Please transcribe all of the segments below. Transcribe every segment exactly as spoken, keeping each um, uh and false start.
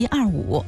一二五。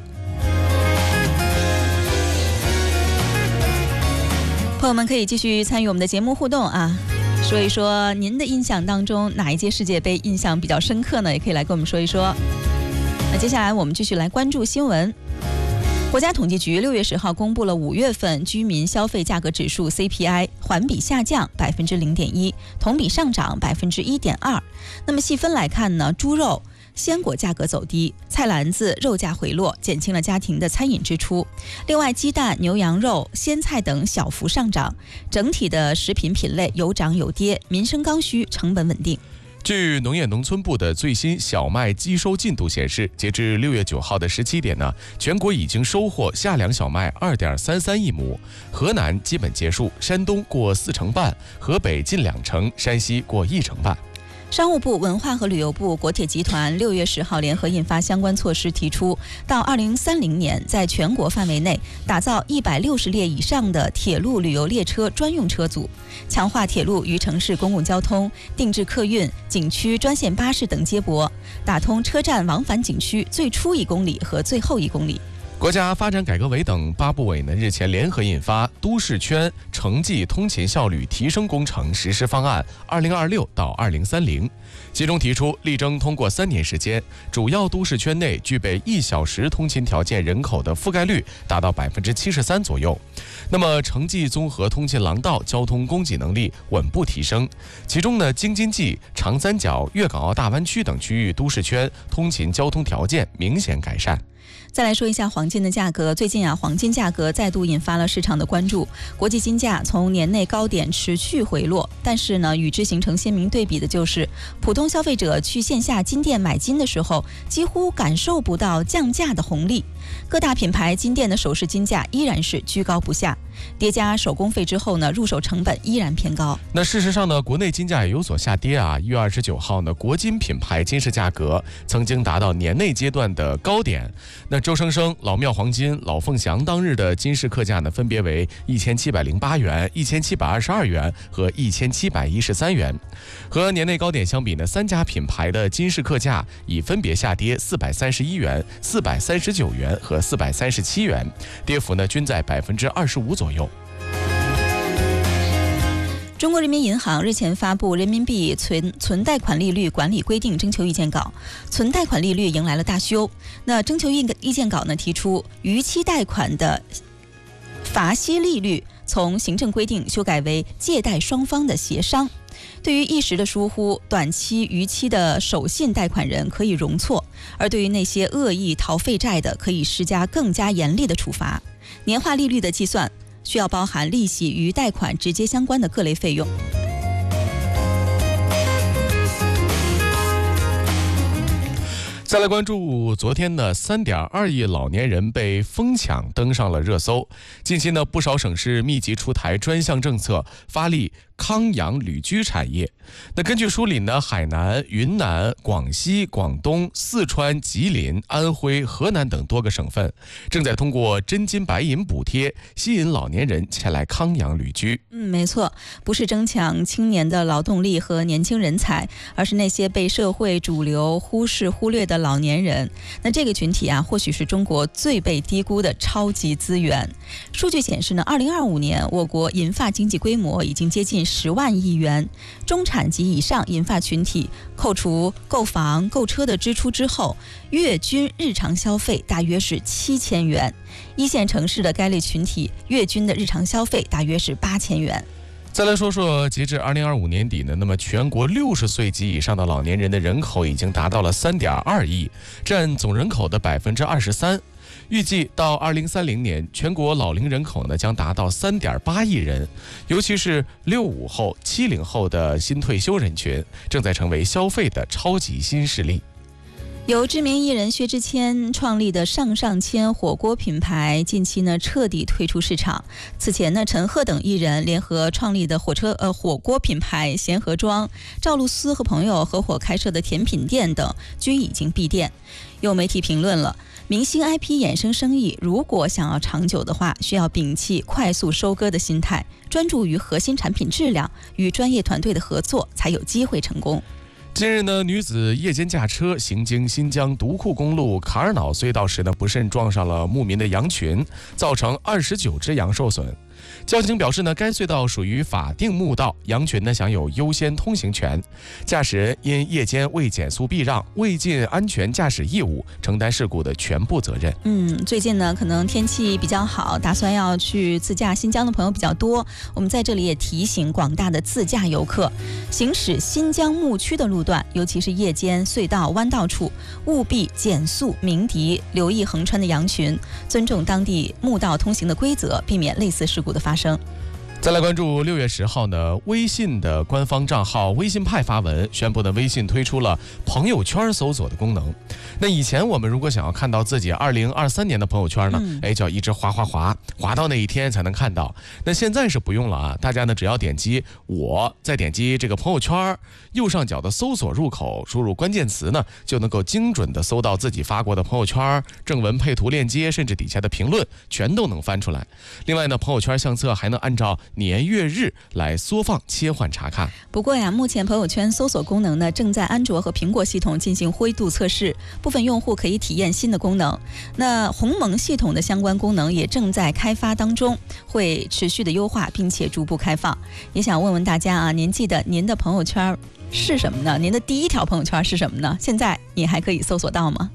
朋友们可以继续参与我们的节目互动啊，说一说您的印象当中哪一届世界杯印象比较深刻呢？也可以来跟我们说一说。那接下来我们继续来关注新闻。国家统计局六月十号公布了五月份居民消费价格指数 C P I 环比下降百分之零点一，同比上涨百分之一点二。那么细分来看呢，猪肉、鲜果价格走低，菜篮子肉价回落，减轻了家庭的餐饮支出。另外，鸡蛋、牛羊肉、鲜菜等小幅上涨，整体的食品品类有涨有跌，民生刚需，成本稳定。 据农业农村部的最新小麦基收进度显示，截至六月九号的十七点呢，全国已经收获夏粮小麦二点三三亿亩，河南基本结束，山东过四成半，河北近两成，山西过一成半。 商务部、文化和旅游部、国铁集团六月十号联合印发相关措施，提出到二零三零年，在全国范围内打造一百六十列以上的铁路旅游列车专用车组，强化铁路与城市公共交通、定制客运、景区专线巴士等接驳，打通车站往返景区最初一公里和最后一公里。 国家发展改革委等八部委呢日前联合印发《都市圈城际通勤效率提升工程实施方案（二零二六到二零三零）》，其中提出力争通过三年时间，主要都市圈内具备一小时通勤条件人口的覆盖率达到百分之七十三左右。那么城际综合通勤廊道交通供给能力稳步提升，其中呢京津冀、长三角、粤港澳大湾区等区域都市圈通勤交通条件明显改善。 再来说一下黄金的价格，最近啊，黄金价格再度引发了市场的关注。国际金价从年内高点持续回落，但是呢，与之形成鲜明对比的就是，普通消费者去线下金店买金的时候，几乎感受不到降价的红利。各大品牌金店的首饰金价依然是居高不下，叠加手工费之后呢，入手成本依然偏高。 那事实上呢，国内金价也有所下跌啊。一月二十九号呢，国金品牌金饰价格曾经达到年内阶段的高点。那周生生、老庙黄金、老凤祥当日的金饰客价呢，分别为一千七百零八元、一千七百二十二元和一千七百一十三元。和年内高点相比呢，三家品牌的金饰客价已分别下跌四百三十一元、四百三十九元和四百三十七元，跌幅呢均在百分之二十五左右。 中国人民银行日前发布《人民币存存贷款利率管理规定》征求意见稿，存贷款利率迎来了大修。那征求意意见稿呢提出，逾期贷款的罚息利率从行政规定修改为借贷双方的协商。对于一时的疏忽，短期逾期的守信贷款人可以容错，而对于那些恶意逃废债的，可以施加更加严厉的处罚。年化利率的计算需要包含利息与贷款直接相关的各类费用。 再来关注昨天呢，三点二亿老年人被疯抢登上了热搜。近期呢，不少省市密集出台专项政策，发力康养旅居产业。那根据梳理呢，海南、云南、广西、广东、四川、吉林、安徽、河南等多个省份正在通过真金白银补贴，吸引老年人前来康养旅居。 嗯，没错，不是争抢青年的劳动力和年轻人才，而是那些被社会主流忽视忽略的老年人。那这个群体啊，或许是中国最被低估的超级资源。数据显示呢，二零二五年我国银发经济规模已经接近十万亿元，中产及以上银发群体扣除购房购车的支出之后，月均日常消费大约是七千元，一线城市的该类群体月均的日常消费大约是八千元。 再来说说，截至二零二五年底呢，那么全国六十岁及以上的老年人的人口已经达到了三点二亿，占总人口的百分之二十三。预计到二零三零年，全国老龄人口呢将达到三点八亿人，尤其是六五后、七零后的新退休人群，正在成为消费的超级新势力。 由知名艺人薛之谦创立的上上签火锅品牌近期呢彻底退出市场。此前呢，陈赫等艺人联合创立的火车呃火锅品牌贤合庄，赵露思和朋友合伙开设的甜品店等均已经闭店。有媒体评论了，明星 I P 衍生生意如果想要长久的话，需要摒弃快速收割的心态，专注于核心产品质量与专业团队的合作，才有机会成功。 近日呢，女子夜间驾车行经新疆独库公路卡尔瑙隧道时呢，不慎撞上了牧民的羊群，造成二十九只羊受损。交警表示呢，该隧道属于法定牧道，羊群呢享有优先通行权。驾驶人因夜间未减速避让，未尽安全驾驶义务，承担事故的全部责任。 嗯，最近呢，可能天气比较好，打算要去自驾新疆的朋友比较多。我们在这里也提醒广大的自驾游客，行驶新疆牧区的路段，尤其是夜间隧道弯道处，务必减速鸣笛，留意横穿的羊群，尊重当地牧道通行的规则，避免类似事故的发生。 再来关注六月十号呢，微信的官方账号微信派发文宣布呢，微信推出了朋友圈搜索的功能。那以前我们如果想要看到自己二零二三年的朋友圈呢，嗯、哎，就要一直滑滑滑滑到那一天才能看到。那现在是不用了啊，大家呢只要点击我，再点击这个朋友圈右上角的搜索入口，输入关键词呢，就能够精准的搜到自己发过的朋友圈正文、配图、链接，甚至底下的评论，全都能翻出来。另外呢，朋友圈相册还能按照年月日来缩放切换查看。 不过呀，目前朋友圈搜索功能呢正在安卓和苹果系统进行灰度测试，部分用户可以体验新的功能。那鸿蒙系统的相关功能也正在开发当中，会持续的优化并且逐步开放。也想问问大家啊，您记得您的朋友圈是什么呢？您的第一条朋友圈是什么呢？现在你还可以搜索到吗？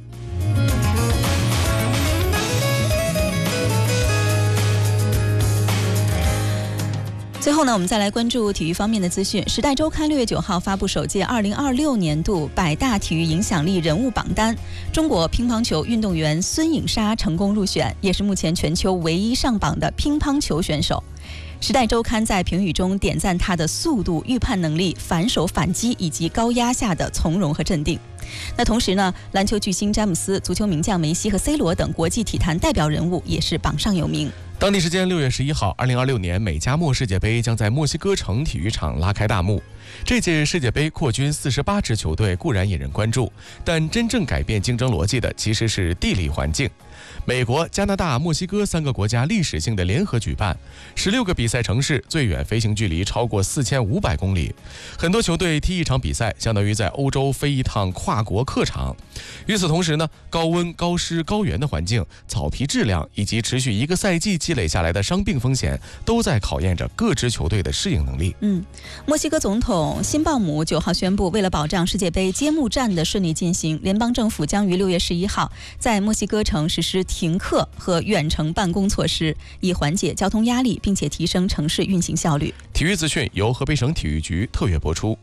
最后呢，我们再来关注体育方面的资讯。时代周刊六月九号发布首届二零二六年度百大体育影响力人物榜单，中国乒乓球运动员孙颖莎成功入选，也是目前全球唯一上榜的乒乓球选手。时代周刊在评语中点赞他的速度、预判能力、反手反击以及高压下的从容和镇定。那同时呢，篮球巨星詹姆斯、足球名将梅西和 C 罗等国际体坛代表人物也是榜上有名。 当地时间六月十一号，二零二六年美加墨世界杯将在墨西哥城体育场拉开大幕。这届世界杯扩军四十八支球队固然引人关注，但真正改变竞争逻辑的其实是地理环境。美国、加拿大、墨西哥三个国家历史性的联合举办，十六个比赛城市，最远飞行距离超过四千五百公里。很多球队踢一场比赛，相当于在欧洲飞一趟跨国客场。与此同时呢，高温、高湿、高原的环境、草皮质量以及持续一个赛季积累下来的伤病风险，都在考验着各支球队的适应能力。 嗯，墨西哥总统辛鲍姆九号宣布，为了保障世界杯揭幕战的顺利进行，联邦政府将于六月十一号在墨西哥城实施停课和远程办公措施，以缓解交通压力，并且提升城市运行效率。 体育资讯由河北省体育局特约播出。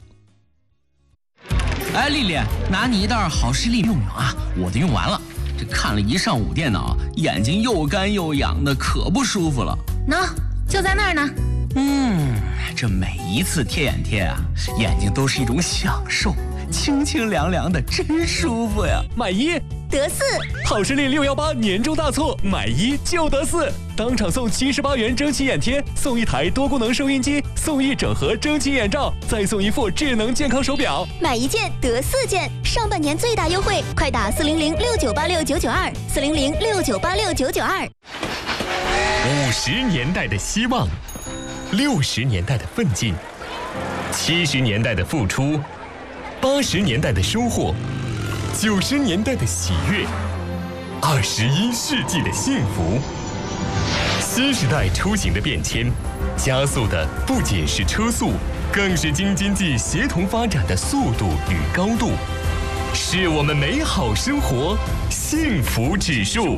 哎，丽丽，拿你一袋好视力用用啊，我的用完了。这看了一上午电脑，眼睛又干又痒的，可不舒服了。 喏，就在那儿呢。 嗯，这每一次贴眼贴啊，眼睛都是一种享受，清清凉凉的，真舒服呀。 买一得四， 好视力六幺八年终大促，买一就得四，当场送七十八元蒸汽眼贴，送一台多功能收音机，送一整盒蒸汽眼罩，再送一副智能健康手表。 买一件得四件，上半年最大优惠，快打四零零六九八六九九二，四零零六九八六九九二。 五十年代的希望，六十年代的奋进，七十年代的付出，八十年代的收获，九十年代的喜悦，二十一世纪的幸福。新时代出行的变迁，加速的不仅是车速，更是京津冀协同发展的速度与高度，是我们美好生活幸福指数。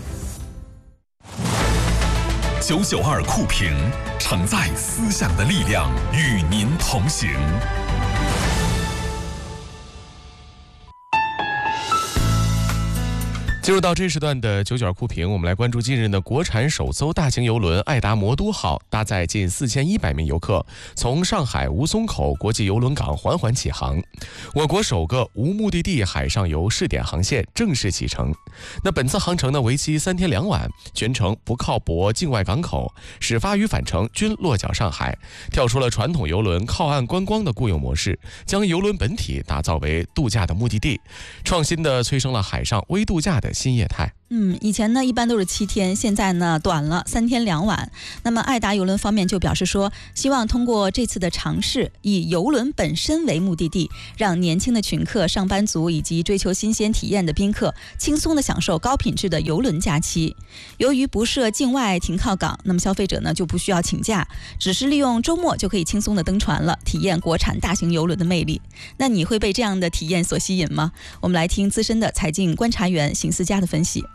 九九二酷评，承载思想的力量，与您同行。 进入到这时段的九九二酷评，我们来关注近日的国产首艘大型邮轮爱达魔都号，搭载近四千一百名游客，从上海吴淞口国际邮轮港缓缓起航。我国首个无目的地海上游试点航线正式启程。那本次航程呢，为期三天两晚，全程不靠泊境外港口，始发与返程均落脚上海，跳出了传统邮轮靠岸观光的固有模式，将邮轮本体打造为度假的目的地，创新的催生了海上微度假的新业态。 嗯，以前呢一般都是七天，现在呢短了三天两晚。那么爱达邮轮方面就表示说，希望通过这次的尝试，以邮轮本身为目的地，让年轻的群客、上班族以及追求新鲜体验的宾客轻松的享受高品质的邮轮假期。由于不设境外停靠港，那么消费者呢就不需要请假，只是利用周末就可以轻松的登船了，体验国产大型邮轮的魅力。那你会被这样的体验所吸引吗？我们来听资深的财经观察员邢思佳的分析。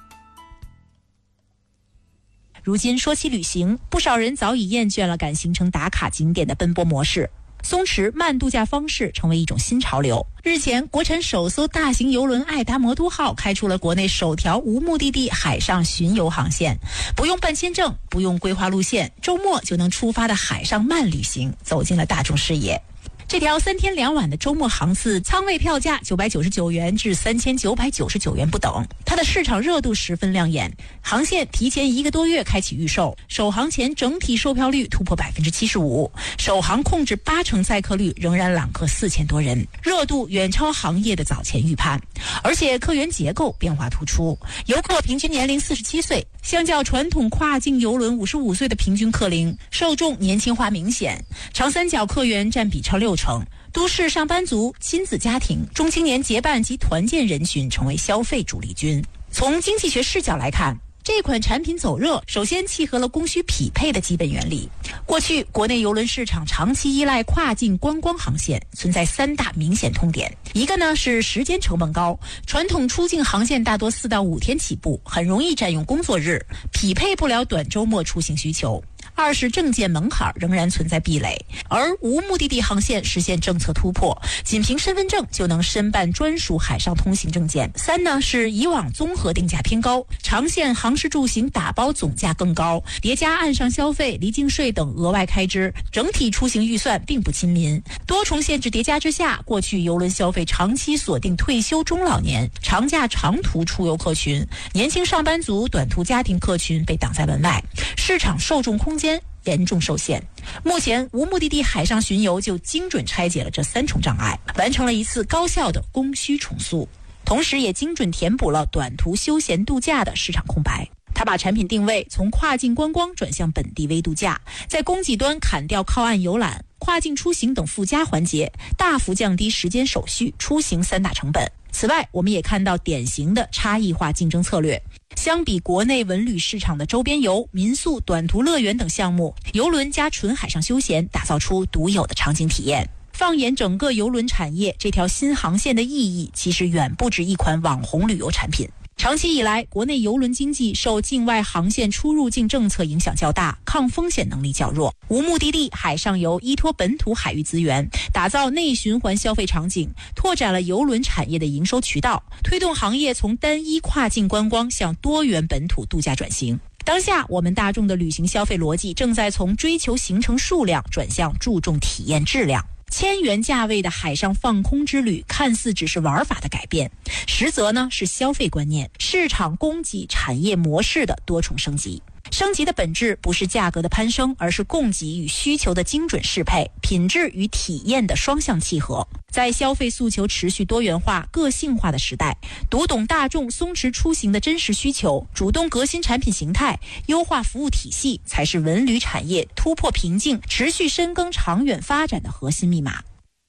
如今说起旅行，不少人早已厌倦了赶行程打卡景点的奔波模式，松弛慢度假方式成为一种新潮流。日前，国产首艘大型邮轮爱达魔都号开出了国内首条无目的地海上巡游航线，不用办签证，不用规划路线，周末就能出发的海上慢旅行走进了大众视野。这条三天两晚的周末航次，舱位票价九百九十九元至三千九百九十九元不等，它的市场热度十分亮眼。航线提前一个多月开启预售，首航前整体售票率突破百分之七十五，首航控制八成载客率，仍然揽客四千多人，热度远超行业的早前预判。而且客源结构变化突出，游客平均年龄四十七岁，相较传统跨境邮轮五十五岁的平均客龄，受众年轻化明显。长三角客源占比超六成。都市上班族、亲子家庭、中青年结伴及团建人群成为消费主力军。从经济学视角来看，这款产品走热，首先契合了供需匹配的基本原理。过去国内邮轮市场长期依赖跨境观光航线，存在三大明显痛点。一个呢是时间成本高，传统出境航线大多四到五天起步，很容易占用工作日，匹配不了短周末出行需求。二是证件门槛仍然存在壁垒，而无目的地航线实现政策突破，仅凭身份证就能申办专属海上通行证件。三呢是以往综合定价偏高，长线航食住行打包总价更高，叠加岸上消费、离境税等额外开支，整体出行预算并不亲民。多重限制叠加之下，过去邮轮消费长期锁定退休中老年、长假长途出游客群，年轻上班族、短途家庭客群被挡在门外，市场受众空间严重受限。目前无目的地海上巡游就精准拆解了这三重障碍，完成了一次高效的供需重塑，同时也精准填补了短途休闲度假的市场空白。他把产品定位从跨境观光转向本地微度假，在供给端砍掉靠岸游览、跨境出行等附加环节，大幅降低时间、手续、出行三大成本。此外，我们也看到典型的差异化竞争策略。相比国内文旅市场的周边游、民宿、短途乐园等项目，邮轮加纯海上休闲打造出独有的场景体验。放眼整个邮轮产业，这条新航线的意义其实远不止一款网红旅游产品。长期以来，国内邮轮经济受境外航线出入境政策影响较大，抗风险能力较弱。无目的地海上游依托本土海域资源，打造内循环消费场景，拓展了邮轮产业的营收渠道，推动行业从单一跨境观光向多元本土度假转型。当下，我们大众的旅行消费逻辑正在从追求行程数量转向注重体验质量。千元价位的海上放空之旅看似只是玩法的改变，实则呢是消费观念、市场供给、产业模式的多重升级。升级的本质不是价格的攀升，而是供给与需求的精准适配，品质与体验的双向契合。在消费诉求持续多元化、个性化的时代，读懂大众松弛出行的真实需求，主动革新产品形态，优化服务体系，才是文旅产业突破瓶颈、持续深耕长远发展的核心密码。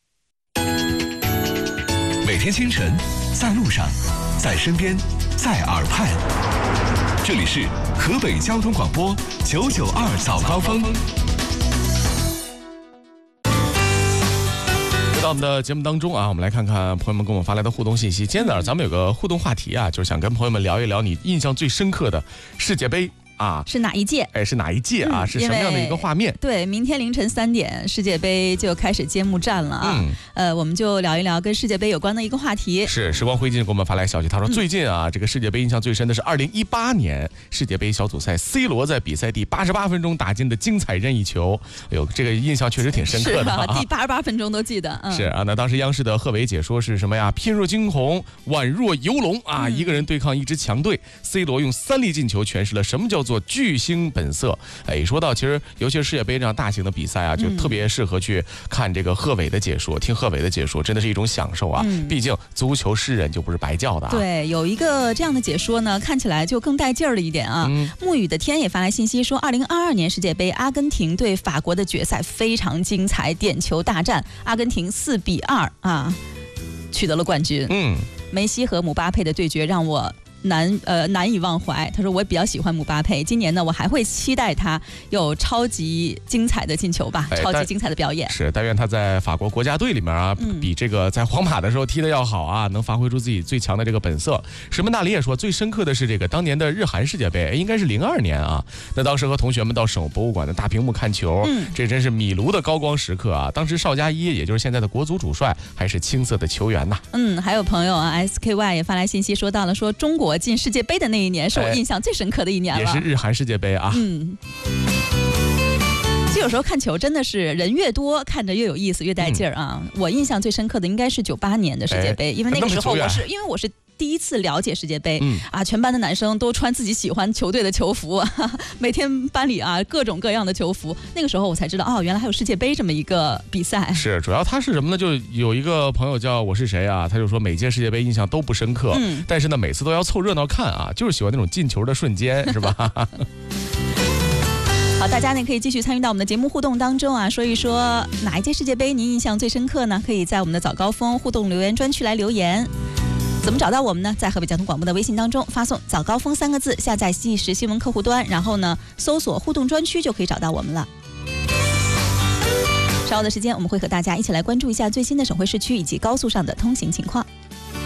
每天清晨，在路上，在身边，在耳畔，这里是河北交通广播九九二早高峰。 回到我们的节目当中啊，我们来看看朋友们给我们发来的互动信息。今天早上咱们有个互动话题啊，就是想跟朋友们聊一聊你印象最深刻的世界杯。啊， 是哪一届？ 哎，是哪一届啊？ 嗯、 是什么样的一个画面？ 对，明天凌晨三点，世界杯就开始揭幕战了啊。 嗯， 呃，我们就聊一聊跟世界杯有关的一个话题。 是时光灰烬给我们发来消息，他说、嗯、最近啊，这个世界杯印象最深的是二零一八年世界杯小组赛 C 罗在比赛第八十八分钟打进的精彩任意球，哎呦，这个印象确实挺深刻的、啊。 是第八十八分钟都记得。嗯、 是啊，那当时央视的贺炜解说是什么呀？翩若惊鸿，宛若游龙啊、嗯！一个人对抗一支强队 ，C 罗用三粒进球诠释了什么叫做做巨星本色。哎，说到其实尤其是世界杯这样大型的比赛啊，就特别适合去看这个贺炜的解说，听贺炜的解说真的是一种享受啊。嗯、毕竟足球诗人就不是白叫的啊。 对，有一个这样的解说呢，看起来就更带劲儿了一点啊。嗯、沐雨的天也发来信息说，二零二二年世界杯阿根廷对法国的决赛非常精彩，点球大战，阿根廷四比二啊取得了冠军。嗯，梅西和姆巴佩的对决让我难呃难以忘怀。他说我也比较喜欢姆巴佩，今年呢我还会期待他有超级精彩的进球吧，哎、超级精彩的表演。 是，但愿他在法国国家队里面啊，嗯、比这个在皇马的时候踢得要好啊，能发挥出自己最强的这个本色。石门大理也说，最深刻的是这个当年的日韩世界杯，应该是零二年啊。那当时和同学们到省博物馆的大屏幕看球，嗯、这真是米卢的高光时刻啊！当时邵佳一，也就是现在的国足主帅，还是青涩的球员呐。 嗯，还有朋友啊 ，S K Y 也发来信息说到了，说中国进世界杯的那一年是我印象最深刻的一年了， 也是日韩世界杯啊。嗯， 其实有时候看球真的是人越多，看着越有意思，越带劲儿啊。嗯、我印象最深刻的应该是九八年的世界杯，因为那个时候我是因为我是第一次了解世界杯，嗯、啊，全班的男生都穿自己喜欢球队的球服，哈哈，每天班里啊各种各样的球服。那个时候我才知道，哦，原来还有世界杯这么一个比赛。 是，主要他是什么呢？就有一个朋友叫我是谁啊，他就说每届世界杯印象都不深刻，嗯、但是呢每次都要凑热闹看啊，就是喜欢那种进球的瞬间，是吧？ 好，大家呢可以继续参与到我们的节目互动当中啊，说一说哪一届世界杯您印象最深刻呢？可以在我们的早高峰互动留言专区来留言。怎么找到我们呢？在河北交通广播的微信当中发送早高峰三个字，下载即时新闻客户端，然后呢搜索互动专区就可以找到我们了。稍后的时间我们会和大家一起来关注一下最新的省会市区以及高速上的通行情况。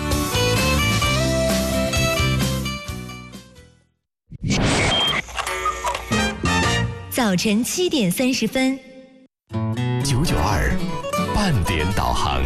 早晨七点三十分， 九九二半点导航。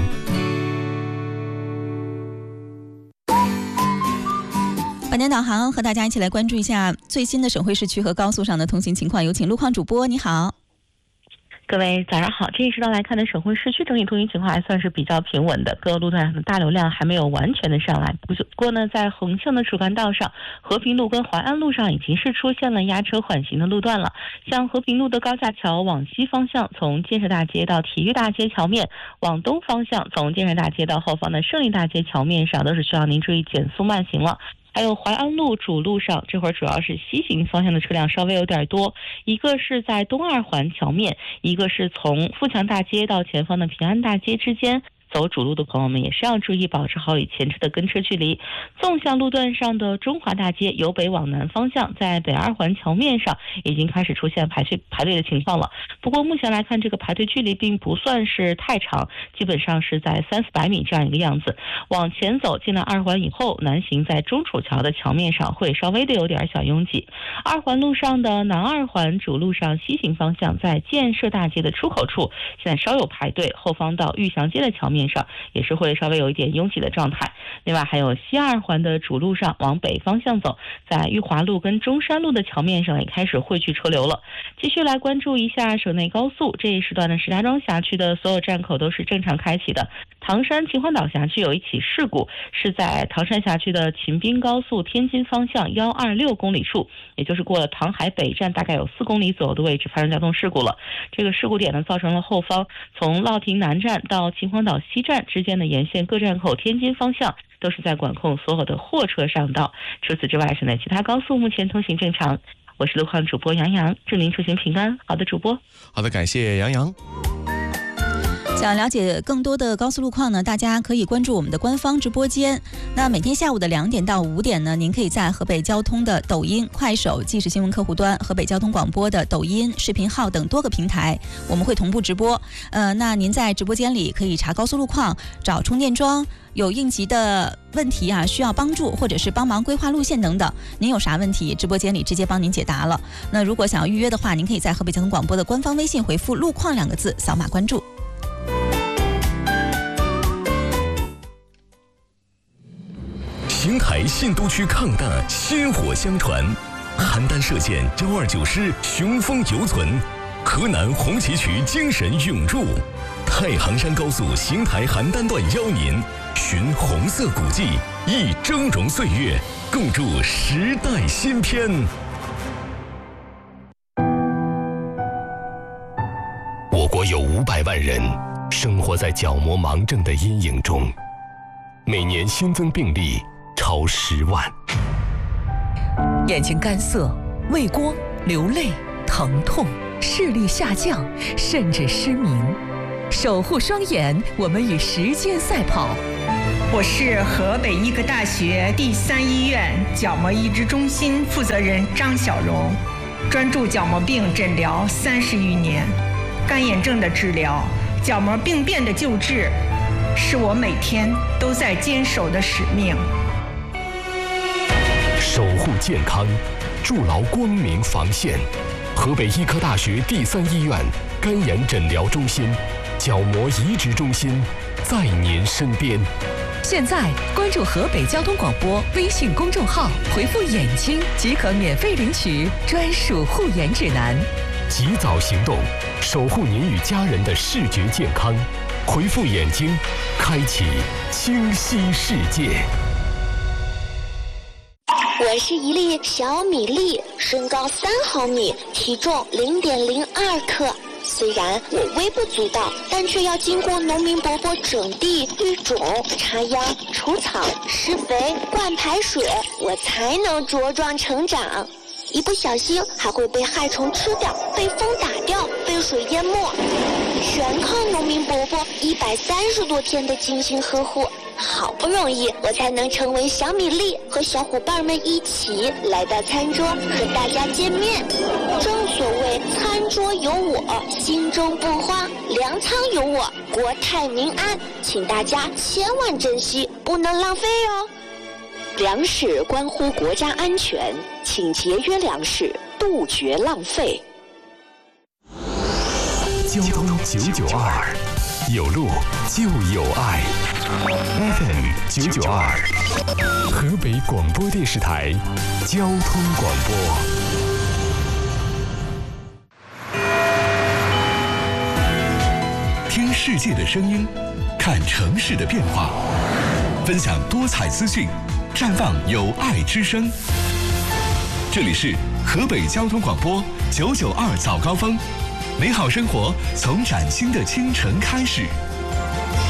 半点导航和大家一起来关注一下最新的省会市区和高速上的通行情况，有请路况主播，你好。 各位早上好，这一时段来看的省会市区整体通行情况还算是比较平稳的，各个路段上的大流量还没有完全的上来。不过呢，在横向的主干道上，和平路跟淮安路上已经是出现了压车缓行的路段了。像和平路的高架桥往西方向，从建设大街到体育大街桥面，往东方向从建设大街到后方的胜利大街桥面上，都是需要您注意减速慢行了。还有淮安路主路上，这会儿主要是西行方向的车辆稍微有点多，一个是在东二环桥面，一个是从富强大街到前方的平安大街之间。走主路的朋友们也是要注意保持好与前车的跟车距离。纵向路段上的中华大街由北往南方向，在北二环桥面上已经开始出现排队排队的情况了。不过目前来看，这个排队距离并不算是太长，基本上是在三四百米这样一个样子。往前走进了二环以后，南行在中楚桥的桥面上会稍微的有点小拥挤。二环路上的南二环主路上西行方向，在建设大街的出口处现在稍有排队，后方到玉祥街的桥面上也是会稍微有一点拥挤的状态。另外还有西二环的主路上往北方向走，在裕华路跟中山路的桥面上也开始汇聚车流了。继续来关注一下省内高速，这一时段的石家庄辖区的所有站口都是正常开启的。唐山秦皇岛辖区有一起事故，是在唐山辖区的秦滨高速天津方向一百二十六公里处，也就是过了唐海北站大概有四公里左右的位置发生交通事故了。这个事故点呢，造成了后方从乐亭南站到秦皇岛西站之间的沿线各站口天津方向都是在管控所有的货车上道。除此之外，省内其他高速目前通行正常。我是路况主播杨洋，祝您出行平安。好的，主播。 好的，感谢杨洋。 想了解更多的高速路况呢，大家可以关注我们的官方直播间。那每天下午的两点到五点呢，您可以在河北交通的抖音、快手、即时新闻客户端、河北交通广播的抖音视频号等多个平台，我们会同步直播。呃，那您在直播间里可以查高速路况、找充电桩，有应急的问题啊，需要帮助或者是帮忙规划路线等等，您有啥问题，直播间里直接帮您解答了。那如果想要预约的话，您可以在河北交通广播的官方微信回复路况两个字，扫码关注。 邢台信都区抗大薪火相传，邯郸射箭幺二九师雄风犹存，河南红旗渠精神永驻。太行山高速邢台邯郸段邀您寻红色古迹，忆峥嵘岁月，共筑时代新篇。 有五百万人生活在角膜盲症的阴影中，每年新增病例超十万。 眼睛干涩、畏光、流泪、疼痛、视力下降，甚至失明。守护双眼，我们与时间赛跑。 我是河北医科大学第三医院角膜移植中心负责人张小荣，专注角膜病诊疗三十余年，干眼症的治疗、角膜病变的救治，是我每天都在坚守的使命。 守护健康，筑牢光明防线。河北医科大学第三医院干眼诊疗中心、角膜移植中心在您身边。 现在关注河北交通广播微信公众号，回复眼睛即可免费领取专属护眼指南。 及早行动，守护您与家人的视觉健康。回复眼睛，开启清晰世界。 我是一粒小米粒，身高三毫米，体重零点零二克。虽然我微不足道，但却要经过农民伯伯整地、育种、插秧、除草、施肥、灌排水，我才能茁壮成长。一不小心还会被害虫吃掉，被风打掉，被水淹没，全靠农民伯伯一百三十多天的精心呵护，好不容易我才能成为小米粒，和小伙伴们一起来到餐桌和大家见面。正所谓餐桌有我，心中不慌；粮仓有我，国泰民安。请大家千万珍惜，不能浪费哦。粮食关乎国家安全，请节约粮食，杜绝浪费。 交通九九二，有路就有爱。F M 九九二，河北广播电视台交通广播。 听世界的声音，看城市的变化，分享多彩资讯，绽放有爱之声。这里是河北交通广播九九二早高峰，美好生活从崭新的清晨开始。